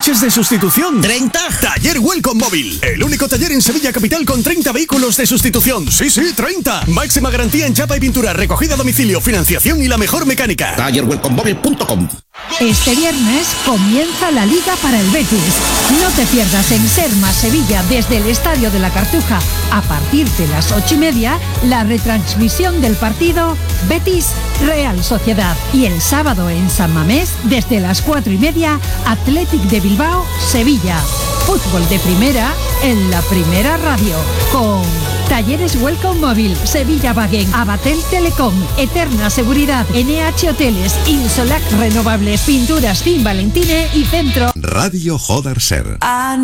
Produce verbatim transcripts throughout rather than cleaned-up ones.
coches de sustitución. ¿treinta? Taller Welcome Móvil, el único taller en Sevilla capital con treinta vehículos de sustitución. Sí, sí, treinta. Máxima garantía en chapa y pintura, recogida a domicilio, financiación y la mejor mecánica. taller welcome móvil punto com. Este viernes comienza la Liga para el Betis. No te pierdas en Serma Sevilla desde el Estadio de la Cartuja a partir de las ocho y media la retransmisión del partido Betis Real Sociedad, y el sábado en San Mamés desde las cuatro y media Athletic de Bilbao Sevilla. Fútbol de primera en la Primera Radio con Talleres Welcome Móvil, Sevilla Wagen, Abatel Telecom, Eterna Seguridad, N H Hoteles, Insolac Renovables, Pinturas Fin Valentine y Centro. Radio Joder Ser.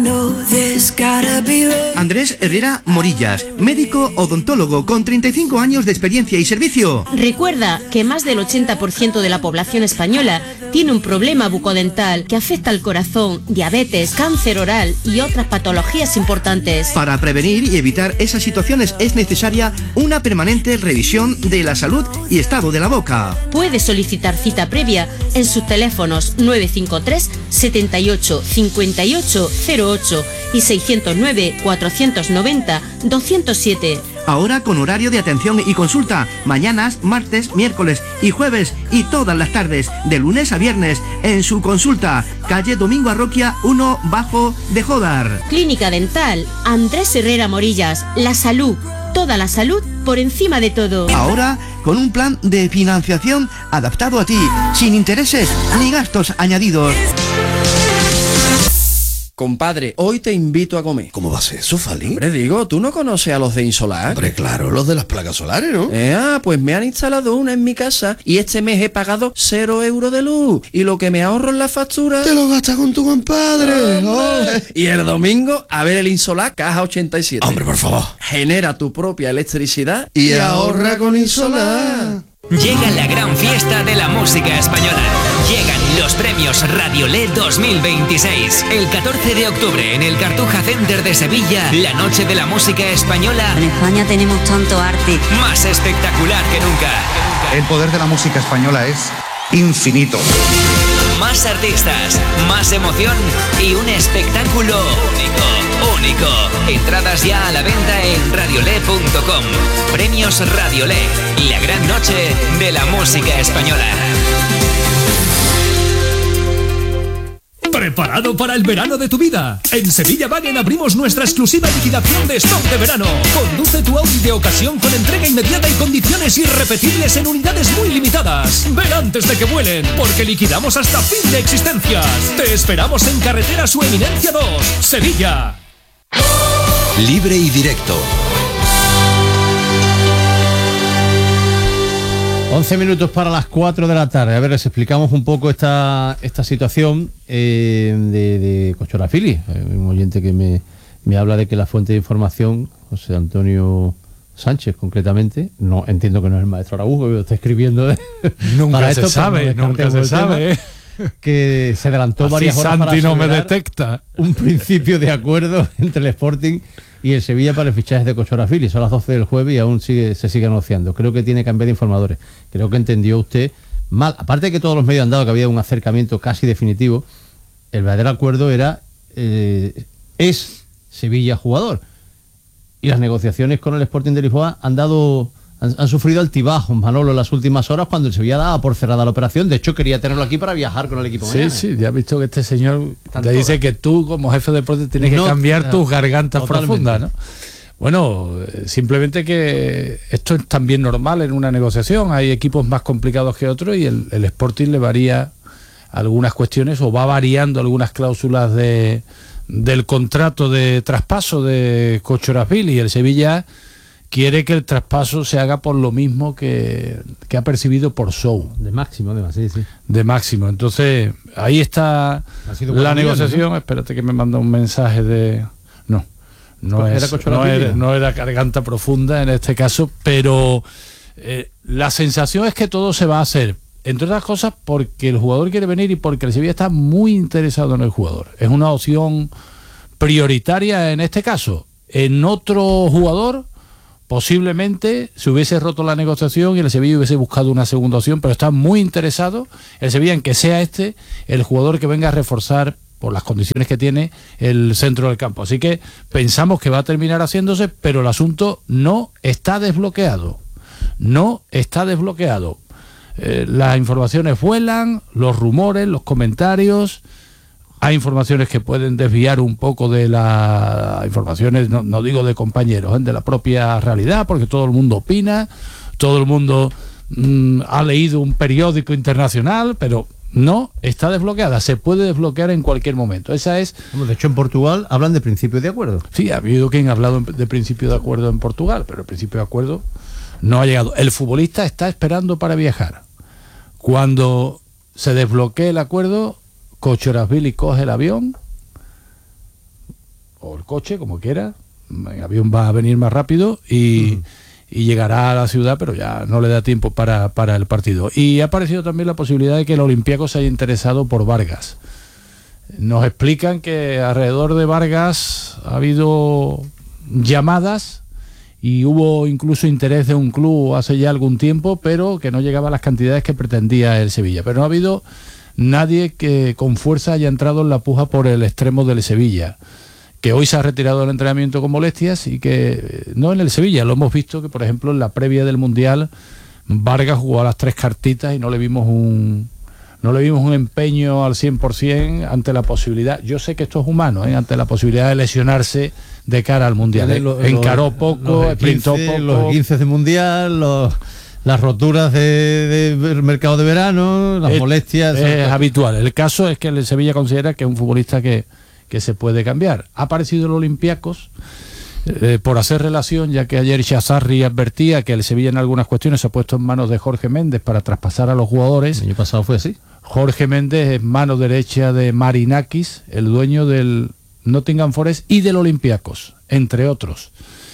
Andrés Herrera Morillas, médico odontólogo con treinta y cinco años de experiencia y servicio. Recuerda que más del ochenta por ciento de la población española tiene un problema bucodental que afecta al corazón, diabetes, cáncer oral y otras patologías importantes. Para prevenir y evitar esas situaciones es necesaria una permanente revisión de la salud y estado de la boca. Puedes solicitar cita previa en sus teléfonos nueve cinco tres, setenta y ocho, cincuenta y ocho cero ocho y seiscientos nueve, cuatrocientos noventa, doscientos siete. Ahora con horario de atención y consulta, mañanas, martes, miércoles y jueves y todas las tardes, de lunes a viernes, en su consulta, calle Domingo Arroquia uno bajo de Jodar. Clínica Dental Andrés Herrera Morillas, la salud, toda la salud por encima de todo. Ahora con un plan de financiación adaptado a ti, sin intereses ni gastos añadidos. Compadre, hoy te invito a comer. ¿Cómo va a ser eso, Fali? Hombre, digo, ¿tú no conoces a los de Insolac? Hombre, claro, los de las placas solares, ¿no? Eh, ah, pues me han instalado una en mi casa y este mes he pagado cero euros de luz. Y lo que me ahorro en la factura... Te lo gastas con tu compadre. Oh. Y el domingo, a ver el Insolac Caja ochenta y siete. Hombre, por favor. Genera tu propia electricidad y, y ahorra con Insolac. Llega la gran fiesta de la música española. Llegan los premios Radiolé dos mil veintiséis. El catorce de octubre en el Cartuja Center de Sevilla, la noche de la música española. En España tenemos tanto arte. Más espectacular que nunca. El poder de la música española es infinito. Más artistas, más emoción y un espectáculo único, único. Entradas ya a la venta en radiolé punto com. Premios Radiolé, la gran noche de la música española. ¿Preparado para el verano de tu vida? En Sevilla Wagen abrimos nuestra exclusiva liquidación de stock de verano. Conduce tu Audi de ocasión con entrega inmediata y condiciones irrepetibles en unidades muy limitadas. Ven antes de que vuelen, porque liquidamos hasta fin de existencias. Te esperamos en Carretera Su Eminencia dos, Sevilla. Libre y directo. once minutos para las cuatro de la tarde. A ver, les explicamos un poco esta esta situación eh, de, de Cochorafili. Hay un oyente que me, me habla de que la fuente de información, José Antonio Sánchez concretamente, no entiendo que no es el maestro Araújo, que lo está escribiendo. De, nunca para se esto, sabe, nunca se sabe. ¿eh? Que se adelantó así varias horas Santi para no me detecta. Un principio de acuerdo entre el Sporting y el Sevilla para el fichaje de Cochorafili. Son las doce del jueves y aún sigue, se sigue negociando. Creo que tiene que cambiar de informadores. Creo que entendió usted mal. Aparte de que todos los medios han dado que había un acercamiento casi definitivo, el verdadero acuerdo era eh, es Sevilla jugador. Y las negociaciones con el Sporting de Lisboa han dado han, han sufrido altibajos, Manolo, en las últimas horas, cuando el Sevilla daba por cerrada la operación. De hecho, quería tenerlo aquí para viajar con el equipo. Sí, mañana. sí, ya has visto que este señor Tanto te dice que tú, como jefe de deporte, tienes no, que cambiar tus gargantas totalmente profundas, ¿no? Bueno, simplemente que esto es también normal en una negociación. Hay equipos más complicados que otros y el, el Sporting le varía algunas cuestiones o va variando algunas cláusulas de del contrato de traspaso de Cochorafili, y el Sevilla quiere que el traspaso se haga por lo mismo que, que ha percibido por Sou. De máximo, de, sí, sí. de máximo. Entonces, ahí está la negociación. ¿No? Espérate que me manda un mensaje de... No, no, es, no, era, no era garganta profunda en este caso, pero eh, la sensación es que todo se va a hacer, entre otras cosas porque el jugador quiere venir y porque el Sevilla está muy interesado en el jugador. Es una opción prioritaria en este caso. En otro jugador posiblemente se hubiese roto la negociación y el Sevilla hubiese buscado una segunda opción, pero está muy interesado el Sevilla en que sea este el jugador que venga a reforzar por las condiciones que tiene el centro del campo. Así que pensamos que va a terminar haciéndose, pero el asunto no está desbloqueado. No está desbloqueado. Eh, las informaciones vuelan, los rumores, los comentarios. Hay informaciones que pueden desviar un poco de las informaciones, no, no digo de compañeros, ¿eh? de la propia realidad, porque todo el mundo opina, todo el mundo mmm, ha leído un periódico internacional, pero no está desbloqueada, se puede desbloquear en cualquier momento. Esa es. De hecho, en Portugal hablan de principio de acuerdo. Sí, ha habido quien ha hablado de principio de acuerdo en Portugal, pero el principio de acuerdo no ha llegado. El futbolista está esperando para viajar. Cuando se desbloquee el acuerdo, Kotxarashvili coge el avión o el coche, como quiera. El avión va a venir más rápido y, uh-huh. y llegará a la ciudad, pero ya no le da tiempo para, para el partido. Y ha aparecido también la posibilidad de que el Olympiacos se haya interesado por Vargas. Nos explican que alrededor de Vargas ha habido llamadas y hubo incluso interés de un club hace ya algún tiempo, pero que no llegaba a las cantidades que pretendía el Sevilla. Pero no ha habido nadie que con fuerza haya entrado en la puja por el extremo del Sevilla, que hoy se ha retirado del entrenamiento con molestias y que no en el Sevilla, lo hemos visto que por ejemplo en la previa del Mundial Vargas jugó a las tres cartitas y no le vimos un no le vimos un empeño al cien por ciento ante la posibilidad, yo sé que esto es humano, ¿eh? ante la posibilidad de lesionarse de cara al Mundial. ¿eh? Lo, Encaró lo, poco, sprintó poco. Los quince de Mundial, los... las roturas del de, de mercado de verano, las es, molestias... Es, es habitual. El caso es que el Sevilla considera que es un futbolista que, que se puede cambiar. Ha aparecido el Olympiacos eh, por hacer relación, ya que ayer Chazarri advertía que el Sevilla en algunas cuestiones se ha puesto en manos de Jorge Méndez para traspasar a los jugadores. El año pasado fue así. Jorge Méndez es mano derecha de Marinakis, el dueño del Nottingham Forest y del Olympiacos, entre otros.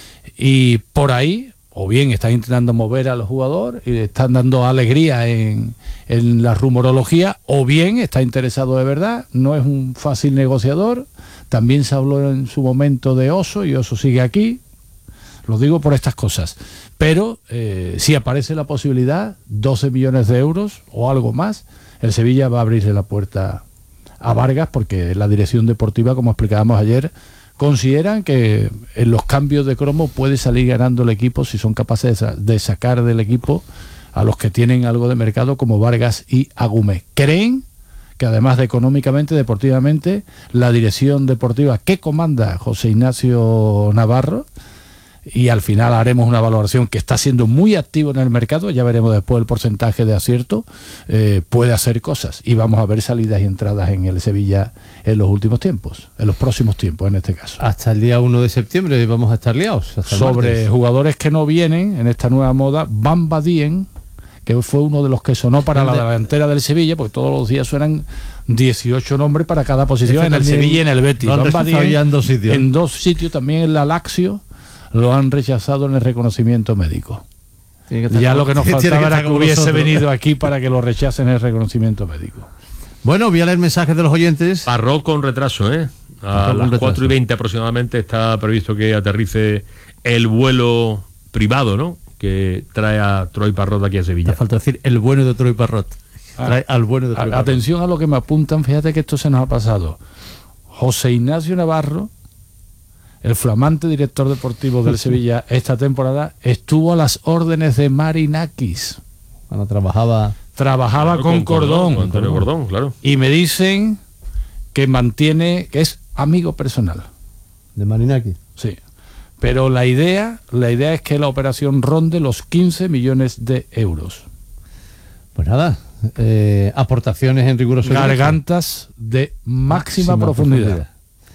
Y por ahí... o bien están intentando mover a los jugadores y le están dando alegría en, en la rumorología, o bien está interesado de verdad, no es un fácil negociador. También se habló en su momento de Oso, y Oso sigue aquí, lo digo por estas cosas. Pero eh, si aparece la posibilidad, doce millones de euros o algo más, el Sevilla va a abrirle la puerta a Vargas, porque la dirección deportiva, como explicábamos ayer, consideran que en los cambios de cromo puede salir ganando el equipo si son capaces de sacar del equipo a los que tienen algo de mercado como Vargas y Agumé. Creen que además de económicamente, deportivamente, la dirección deportiva que comanda José Ignacio Navarro, y al final haremos una valoración, que está siendo muy activo en el mercado, ya veremos después el porcentaje de acierto, eh, puede hacer cosas, y vamos a ver salidas y entradas en el Sevilla en los últimos tiempos, en los próximos tiempos en este caso. Hasta el día uno de septiembre vamos a estar liados. Sobre martes. Jugadores que no vienen en esta nueva moda, Bamba Dien, que fue uno de los que sonó para la delantera del Sevilla, porque todos los días suenan dieciocho nombres para cada posición, este en el Sevilla y en el Betis. Bamba Dien, en dos sitios. En dos sitios, también en la Lazio, lo han rechazado en el reconocimiento médico. Ya lo que nos faltaba era que hubiese nosotros. venido aquí para que lo rechacen en el reconocimiento médico. Bueno, voy a leer mensajes de los oyentes. Parró con retraso, ¿eh? A las cuatro y veinte aproximadamente está previsto que aterrice el vuelo privado, ¿no?, que trae a Troy Parrot aquí a Sevilla. Te falta decir el bueno de Troy Parrot. Trae ah, al bueno de Troy a, atención a lo que me apuntan, fíjate que esto se nos ha pasado. José Ignacio Navarro, el flamante director deportivo del Sevilla esta temporada, estuvo a las órdenes de Marinakis. Cuando trabajaba... Trabajaba claro, con, con Cordón. Cordón. Con Antonio Cordón, claro. Y me dicen que mantiene, que es amigo personal. ¿De Marinakis? Sí. Pero la idea, la idea es que la operación ronde los quince millones de euros. Pues nada, eh, aportaciones en riguroso... Gargantas de máxima, máxima profundidad. profundidad.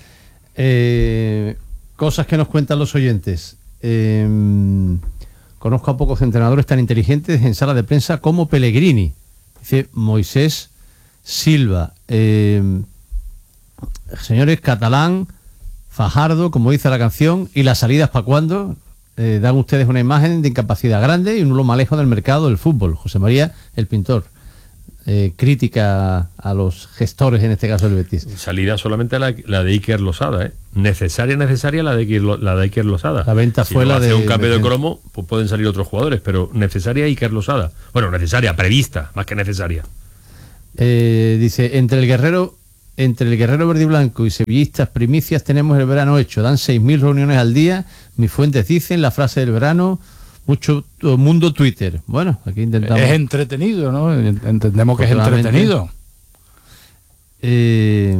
Eh... Cosas que nos cuentan los oyentes. Eh, conozco a pocos entrenadores tan inteligentes en sala de prensa como Pellegrini. Dice Moisés Silva. Eh, señores, Catalán, Fajardo, como dice la canción, y las salidas para cuándo. Eh, dan ustedes una imagen de incapacidad grande y un nulo manejo del mercado del fútbol. José María, el pintor. Eh, crítica a los gestores, en este caso el Betis. Salida solamente la, la de Iker Losada, ¿eh? Necesaria, necesaria la de Iker, la de Iker Losada. La venta si fue la hace de... un cambio de, de cromo, pues pueden salir otros jugadores, pero necesaria Iker Losada. Bueno, necesaria, prevista, más que necesaria. Eh, dice, entre el Guerrero entre el Guerrero Verde y Blanco y sevillistas primicias tenemos el verano hecho. Dan seis mil reuniones al día. Mis fuentes dicen la frase del verano. Mucho mundo Twitter. Bueno, aquí intentamos. Es entretenido, ¿no? Entendemos que es entretenido. Eh,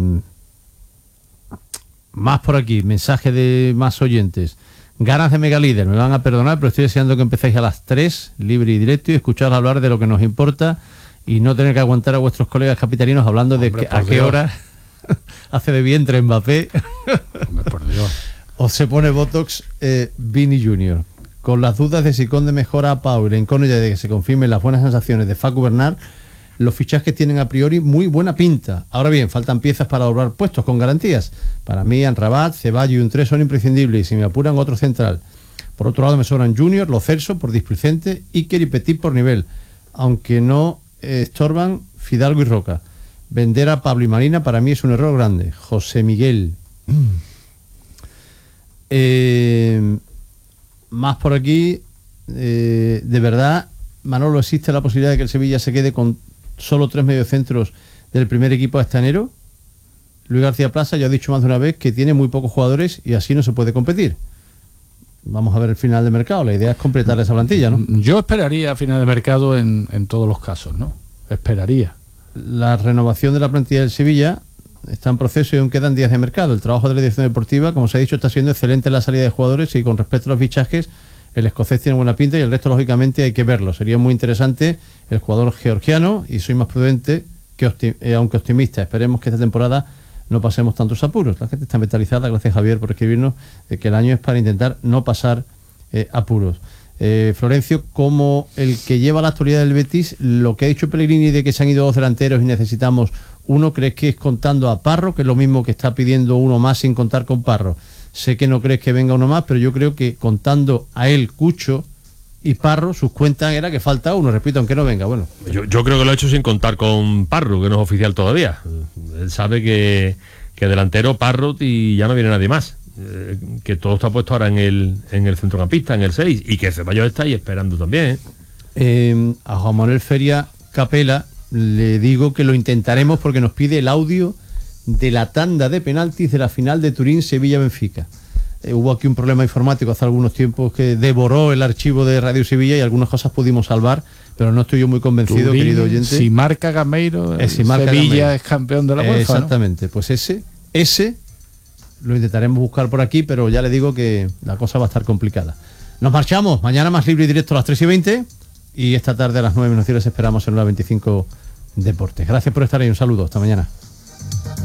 más por aquí, mensaje de más oyentes. Ganas de Megalíder, me van a perdonar, pero estoy deseando que empecéis a las tres, libre y directo, y escuchar hablar de lo que nos importa y no tener que aguantar a vuestros colegas capitalinos hablando Hombre, de que, a Dios. qué hora hace de vientre Mbappé. Hombre, por Dios. O se pone Botox eh, Vini junior Con las dudas de si Conde mejora a Pau y la incógnita de que se confirmen las buenas sensaciones de Facu Bernard, los fichajes tienen a priori muy buena pinta. Ahora bien, faltan piezas para doblar puestos con garantías. Para mí, Anrabat, Ceballos y un tres son imprescindibles y si me apuran otro central. Por otro lado me sobran Junior, Lo Celso por displicente, Iker y Petit por nivel, aunque no eh, estorban Fidalgo y Roca. Vender a Pablo y Marina para mí es un error grande. José Miguel. Mm. Eh, más por aquí, eh, de verdad, Manolo, ¿existe la posibilidad de que el Sevilla se quede con solo tres mediocentros del primer equipo hasta enero? Luis García Plaza ya ha dicho más de una vez que tiene muy pocos jugadores y así no se puede competir. Vamos a ver el final de mercado. La idea es completar esa plantilla, ¿no? Yo esperaría final de mercado en, en todos los casos, ¿no? Esperaría. La renovación de la plantilla del Sevilla está en proceso y aún quedan días de mercado. El trabajo de la dirección deportiva, como se ha dicho, está siendo excelente en la salida de jugadores y con respecto a los fichajes, el escocés tiene buena pinta y el resto, lógicamente, hay que verlo. Sería muy interesante el jugador georgiano y soy más prudente, que opti- eh, aunque optimista. Esperemos que esta temporada no pasemos tantos apuros. La gente está mentalizada, gracias Javier por escribirnos, de que el año es para intentar no pasar eh, apuros. Eh, Florencio, como el que lleva la actualidad del Betis, lo que ha dicho Pellegrini de que se han ido dos delanteros y necesitamos uno, ¿crees que es contando a Parro, que es lo mismo que está pidiendo uno más sin contar con Parro? Sé que no crees que venga uno más, pero yo creo que contando a él, Cucho y Parro, sus cuentas era que falta uno, repito, aunque no venga. Bueno, yo, yo creo que lo ha hecho sin contar con Parro, que no es oficial todavía. Él sabe que, que delantero Parro y ya no viene nadie más. Eh, que todo está puesto ahora en el en el centrocampista, en el seis, y que Ceballos está ahí esperando también. ¿eh? Eh, a Juan Manuel Feria Capela le digo que lo intentaremos porque nos pide el audio de la tanda de penaltis de la final de Turín Sevilla-Benfica. Eh, hubo aquí un problema informático hace algunos tiempos que devoró el archivo de Radio Sevilla y algunas cosas pudimos salvar, pero no estoy yo muy convencido, Turín, querido oyente. Si marca Gameiro, eh, si marca Sevilla Gameiro. Es campeón de la UEFA, eh, Exactamente, ¿no? Pues ese, ese lo intentaremos buscar por aquí, pero ya le digo que la cosa va a estar complicada. Nos marchamos, mañana más libre y directo a las tres y veinte y esta tarde a las nueve menos diez esperamos en la veinticinco Deportes. Gracias por estar ahí, un saludo, hasta mañana.